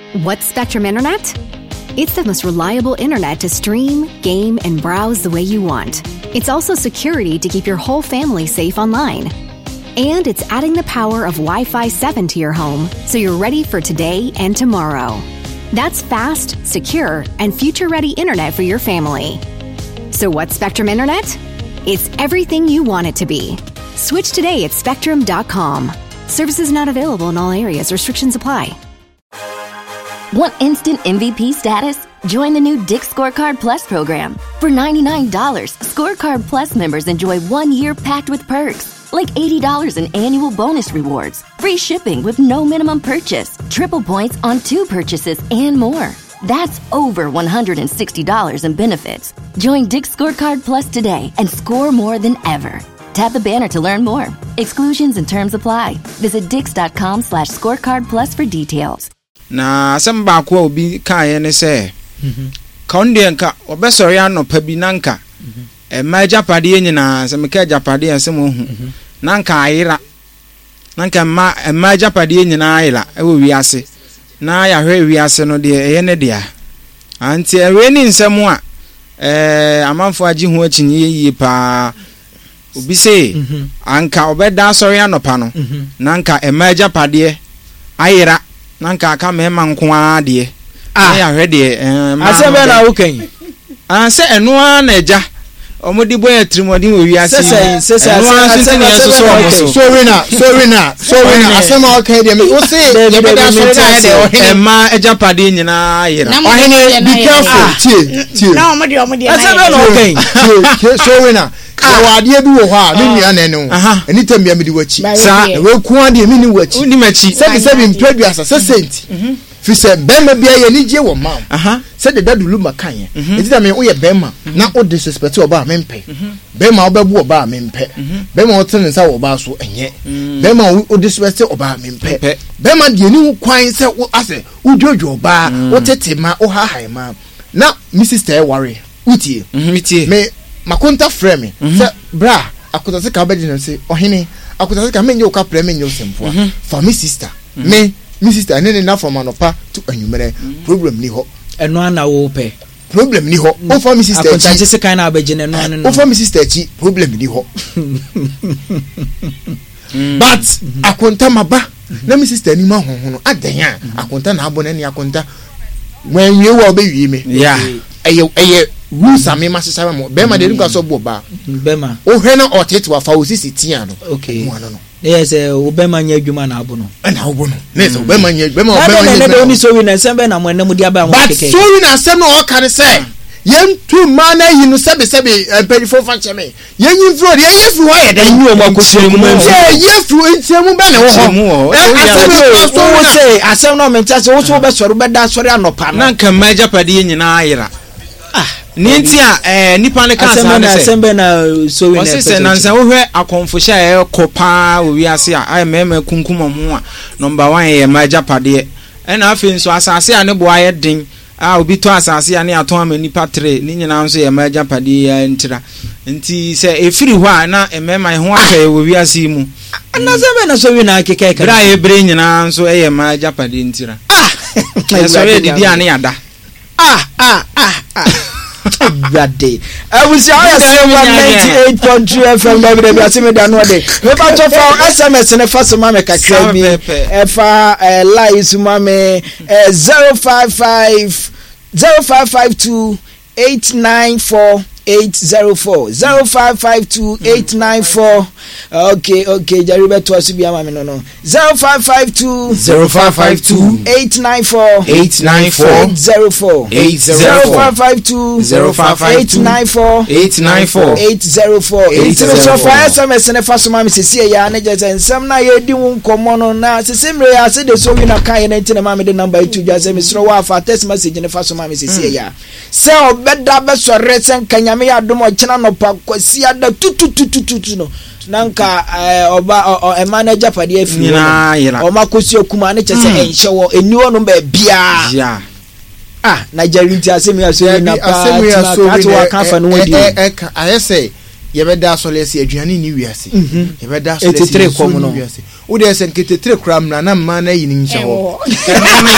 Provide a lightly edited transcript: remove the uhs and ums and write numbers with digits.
What's Spectrum Internet? It's the most reliable internet to stream, game, and browse the way you want. It's also security to keep your whole family safe online. And it's adding the power of Wi-Fi 7 to your home so you're ready for today and tomorrow. That's fast, secure, and future-ready internet for your family. So what's Spectrum Internet? It's everything you want it to be. Switch today at Spectrum.com. Services not available in all areas. Restrictions apply. Want instant MVP status? Join the new Dick's Scorecard Plus program. For $99, Scorecard Plus members enjoy 1 year packed with perks, like $80 in annual bonus rewards, free shipping with no minimum purchase, triple points on 2 purchases, and more. That's over $160 in benefits. Join Dick's Scorecard Plus today and score more than ever. Tap the banner to learn more. Exclusions and terms apply. Visit dix.com/scorecard plus for details. Na samba ko obi kan ne se konde nka obesori anopa bi nanka ma japade nyina se meka japade ase mo hu nanka ayira nanka ma japade nyina ayira e wo wiase na ya hwe wiase no de eye ne dia anti ewe ni nsem a amanfo agi ho achinye yie pa obi se anka obeda sori anopa no nanka ma japade ayira nanka aka mema nko ade ya hwede asebe na wokan se eno na eja omodi boy atrimodi wo wiase se sorry na asema okay de me wo se ye be da so de ma eja pade nyina ayira ohene be careful tie na omodi asebe na wokan sorry na wadie bi wo ho a me nua na ne wo anytime me di wachi sa we ku ade me ni wachi uni machi se mpeduasa se senti fi se bema bia ye ni je wo mam se de dadulu makan ye enti da me wo ye bema na o disrespect oba me mpe bema obabu oba me mpe bema o tene nsa wo ba so enye bema o disrespect oba me mpe bema de ni kwan se wo ase wo jojo oba wo tetema o ha ma na Mrs. Tay worry utie me makonta frame se bra akota se ka be din se ohene akota se ka menye o ka pre menye o sempo for me sister me sister nene na from anopa to anwumere problem ni ho eno ana wo pe problem ni ho o for me sister akota se kan na abegine no no o for me sister chi problem ni ho but akonta maba na me sister ni ma honhono adan a akonta na abona ni akonta when we wo be wi me yeah eye rules ame ma sesa mo be ma de nka so bo ba be ma o hwe na otetu afa o sisi tia no okay mo ano no yes obema nya adwuma na abono na obono na so obema nya na oni so wi na sembe na mo na mudi aba mo keke but so wi na sem no o kare say yen tu man na yinu sebe perifo fa cheme yen yinfro de yefu ho ye den nyu o makosemu yefu entiemu be na wo ho say asem no menta se wo so be soro be da soro anopa na nka maja pade nyina ayira ninti a nipa ne kan sa ne sembe na so wi na se nansa wo hwe akonfosha e kopa wo wiase a ay mema kunkum ho a number 1 ye maja pade e na afi nso asase a ne bo aye den obi to asase ya ne aton ama nipa 3 ni nyina nso ye maja pade ya ntira nti se efiri ho a na emema ho aka wo wiase mu na sembe na so wi na keke ka bra ye bre nyina nso ye maja pade ntira so ye didi ane yada Brady. I will say I say 98.2 FM WW asime da no de. We ba to for SMS na fa so mame kakra bi. E fa live mame 0552 894 804 0552 894 okay jaribe to asu bia mame no 0552 894 804 0552 894 804 so for SMS na fa so mame sisi ya na je nsem na ye di won komo no na sisi mre ya se de so wi na kan na ntina mame de number 2 jase me sro wa fa text message na fa so mame sisi ya se obeda be so resen kanya me ya domo china no pa kwasi ada tututututu no nanka oba manager pade afi o makosi okuma ne chese enhye wo eniwo no ba bia Nigeria ti asemi aso na pa ati wa kan fa no wodi ayese ye be da so lesi aduane ni wiase ye be da so lesi 83 komo no wo de sen 83 kram na ma na yi ni nhye ho